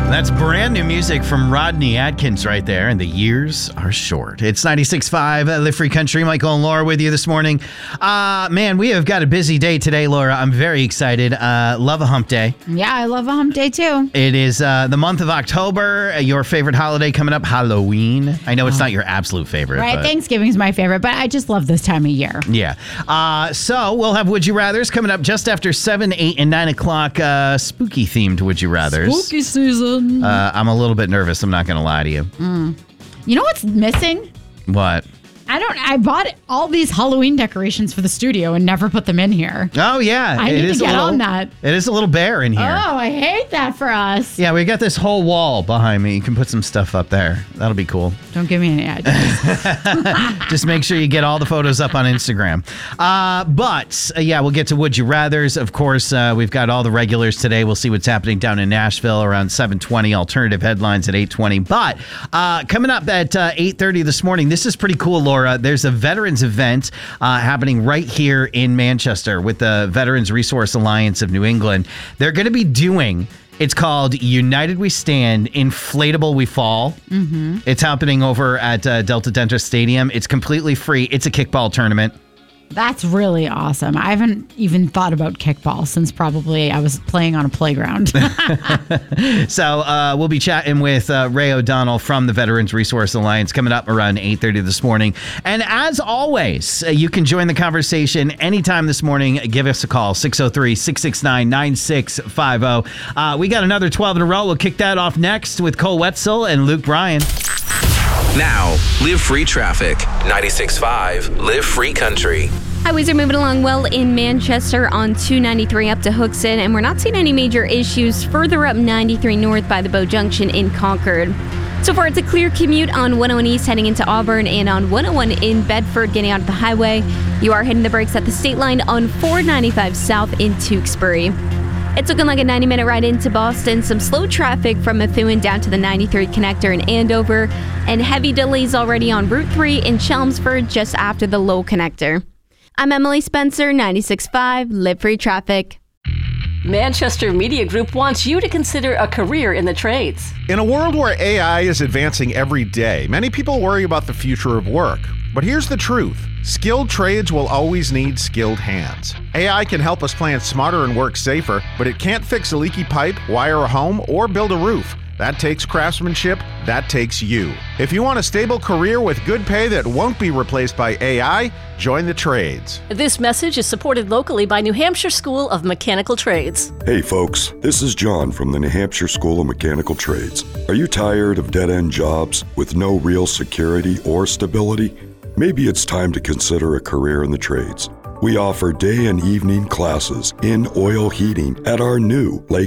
That's brand new music from Rodney Atkins right there, and the years are short. It's 96.5 Live Free Country. Michael and Laura with you this morning. Man, we have got a busy day today, Laura. I'm very excited. Love a hump day. Yeah, I love a hump day too. It is the month of October. Your favorite holiday coming up, Halloween. I know it's not your absolute favorite. Right, but Thanksgiving's my favorite, but I just love this time of year. Yeah. So we'll have Would You Rathers coming up just after 7, 8, and 9 o'clock. Spooky themed Would You Rathers. Spooky season. I'm a little bit nervous. I'm not going to lie to you. You know what's missing? What? I bought all these Halloween decorations for the studio and never put them in here. Oh, yeah. I need to get on that. It is a little bare in here. Oh, I hate that for us. Yeah, we got this whole wall behind me. You can put some stuff up there. That'll be cool. Don't give me any ideas. Just make sure you get all the photos up on Instagram. But we'll get to Would You Rathers. Of course, we've got all the regulars today. We'll see what's happening down in Nashville around 7:20. Alternative headlines at 8:20. But coming up at 8:30 this morning, this is pretty cool, Laura. There's a veterans event happening right here in Manchester with the Veterans Resource Alliance of New England. They're going to be doing, it's called United We Stand, Inflatable We Fall. Mm-hmm. It's happening over at Delta Dentist Stadium. It's completely free. It's a kickball tournament. That's really awesome. I haven't even thought about kickball since probably I was playing on a playground. So we'll be chatting with Ray O'Donnell from the Veterans Resource Alliance coming up around 8:30 this morning. And as always, you can join the conversation anytime this morning. Give us a call, 603-669-9650. We got another 12 in a row. We'll kick that off next with Cole Wetzel and Luke Bryan. Now, Live Free Traffic. 96.5 Live Free Country. Highways are moving along well in Manchester on 293 up to Hookston, and we're not seeing any major issues further up 93 north by the Bow Junction in Concord. So far, it's a clear commute on 101 East heading into Auburn and on 101 in Bedford getting out of the highway. You are hitting the brakes at the state line on 495 south in Tewksbury. It's looking like a 90-minute ride into Boston. Some slow traffic from Methuen down to the 93 connector in Andover, and heavy delays already on Route 3 in Chelmsford just after the Lowell connector. I'm Emily Spencer, 96.5 Live Free Traffic. Manchester Media Group wants you to consider a career in the trades. In a world where AI is advancing every day, many people worry about the future of work. But here's the truth. Skilled trades will always need skilled hands. AI can help us plan smarter and work safer, but it can't fix a leaky pipe, wire a home, or build a roof. That takes craftsmanship. That takes you. If you want a stable career with good pay that won't be replaced by AI, join the trades. This message is supported locally by New Hampshire School of Mechanical Trades. Hey folks, this is John from the New Hampshire School of Mechanical Trades. Are you tired of dead-end jobs with no real security or stability? Maybe it's time to consider a career in the trades. We offer day and evening classes in oil heating at our new Lake